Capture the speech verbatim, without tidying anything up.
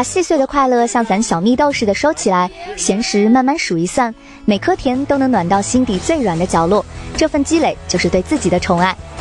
把细碎的快乐像攒小蜜豆似的收起来，闲时慢慢数一算，每颗甜都能暖到心底最软的角落。这份积累就是对自己的宠爱。